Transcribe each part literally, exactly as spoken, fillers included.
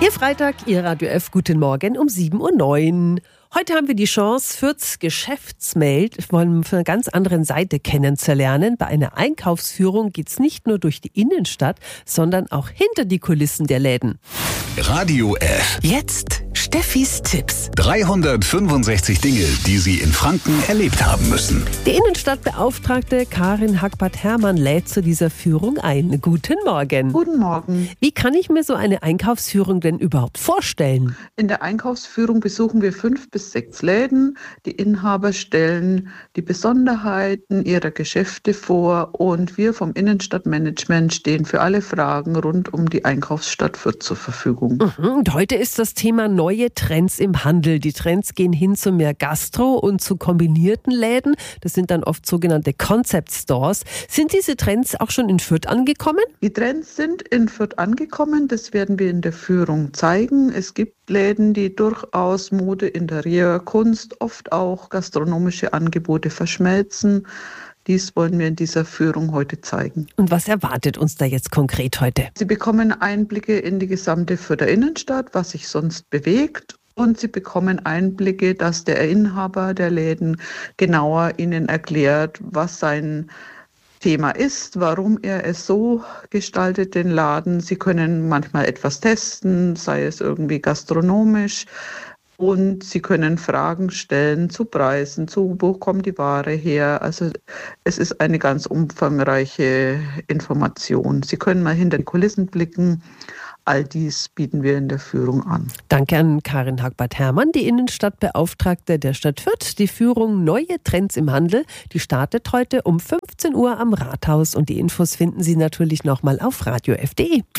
Ihr Freitag, Ihr Radio F, guten Morgen um sieben Uhr neun. Heute haben wir die Chance, Fürths Geschäftswelt von einer ganz anderen Seite kennenzulernen. Bei einer Einkaufsführung geht's nicht nur durch die Innenstadt, sondern auch hinter die Kulissen der Läden. Radio F. Jetzt Steffis Tipps. dreihundertfünfundsechzig Dinge, die Sie in Franken erlebt haben müssen. Die Innenstadtbeauftragte Karin Hackbart-Hermann lädt zu dieser Führung ein. Guten Morgen. Guten Morgen. Wie kann ich mir so eine Einkaufsführung denn überhaupt vorstellen? In der Einkaufsführung besuchen wir fünf bis sechs Läden. Die Inhaber stellen die Besonderheiten ihrer Geschäfte vor und wir vom Innenstadtmanagement stehen für alle Fragen rund um die Einkaufsstadt Fürth zur Verfügung. Mhm. Und heute ist das Thema neue Trends im Handel. Die Trends gehen hin zu mehr Gastro und zu kombinierten Läden. Das sind dann oft sogenannte Concept Stores. Sind diese Trends auch schon in Fürth angekommen? Die Trends sind in Fürth angekommen. Das werden wir in der Führung zeigen. Es gibt Läden, die durchaus Mode, Interieur, Kunst, oft auch gastronomische Angebote verschmelzen. Dies wollen wir in dieser Führung heute zeigen. Und was erwartet uns da jetzt konkret heute? Sie bekommen Einblicke in die gesamte Fürther Innenstadt, was sich sonst bewegt. Und Sie bekommen Einblicke, dass der Inhaber der Läden genauer Ihnen erklärt, was sein Thema ist, warum er es so gestaltet, den Laden. Sie können manchmal etwas testen, sei es irgendwie gastronomisch. Und Sie können Fragen stellen zu Preisen, zu wo kommt die Ware her. Also es ist eine ganz umfangreiche Information. Sie können mal hinter die Kulissen blicken. All dies bieten wir in der Führung an. Danke an Karin Hackbart-Hermann, die Innenstadtbeauftragte der Stadt Fürth. Die Führung Neue Trends im Handel, die startet heute um fünfzehn Uhr am Rathaus. Und die Infos finden Sie natürlich nochmal auf radio f punkt de.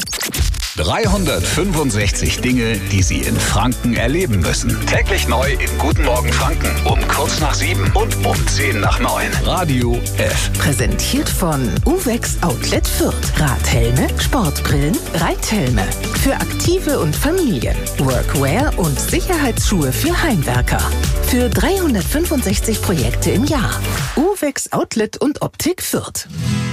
dreihundertfünfundsechzig Dinge, die Sie in Franken erleben müssen. Täglich neu im Guten Morgen Franken um kurz nach sieben und um zehn nach neun. Radio F. Präsentiert von Uvex Outlet Fürth. Radhelme, Sportbrillen, Reithelme. Für Aktive und Familien. Workwear und Sicherheitsschuhe für Heimwerker. Für dreihundertfünfundsechzig Projekte im Jahr. Uvex Outlet und Optik Fürth.